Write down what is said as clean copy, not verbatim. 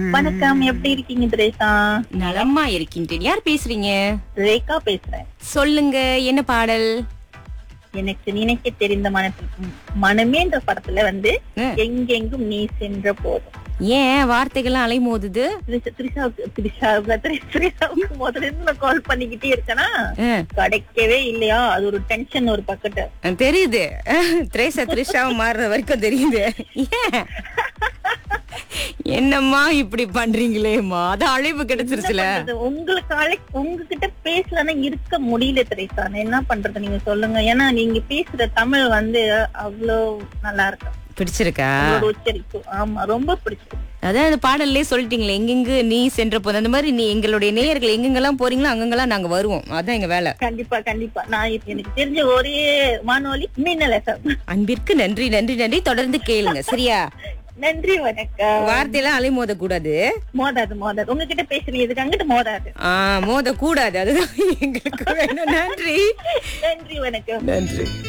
வணக்கம், எப்படி இருக்கீங்க திரேசா? நலமா இருக்கின்றேன். யார் பேசுறீங்க? ரேகா பேசுறேன். சொல்லுங்க, என்ன பாடல்? எனக்கு நினைக்க தெரிந்த மனமேன்ற படத்துல எங்கெங்கும் நீ சென்ற போதும். ஏன் வார்த்தைகள்லாம் அலைமோதுது? திரிஷாவுக்கு முதல்ல இருந்து நான் கால் பண்ணிக்கிட்டே இருக்கேனா, கிடைக்கவே இல்லையா? அது ஒரு டென்ஷன் ஒரு பக்கத்து. தெரியுது, த்ரிஷாவை மாறுற வரைக்கும் தெரியுது. ஏன் என்னம்மா இப்படி பண்றீங்களேம்மா? அது அழைப்பு கிடைச்சிருச்சுல. உங்களுக்கு உங்ககிட்ட பேசலன்னா இருக்க முடியல திரேசா. என்ன பண்றது நீங்க சொல்லுங்க. ஏன்னா நீங்க பேசுற தமிழ் அவ்வளோ நல்லா இருக்கு. பிடிச்சிருக்கா? உச்சரிப்பு ஆமா, ரொம்ப பிடிச்சிருக்கு. அதான் அந்த பாடல்லே சொல்லிட்டீங்களே, எங்கெங்கு நீ சென்ற போது. அந்த மாதிரி நீ எங்களுடைய நேயர்கள் எங்கெங்கெல்லாம் போறீங்களோ அங்கெல்லாம் நாங்க வருவோம். அதான் எங்க வேலை. கண்டிப்பா கண்டிப்பா. நான் எனக்கு தெரிஞ்ச ஒரே வானொலி மின்னல் FM. அன்பிற்கு நன்றி நன்றி நன்றி. தொடர்ந்து கேளுங்க, சரியா? நன்றி, வணக்கம். வார்த்தையெல்லாம் அலைமோத கூடாது. மோதாது மோதாது. உங்ககிட்ட பேசுறீங்க, இதுக்கு அங்கிட்டு மோதாது. மோத கூடாது, அதுதான் எங்களுக்கு வேணும். நன்றி நன்றி, வணக்கம். நன்றி.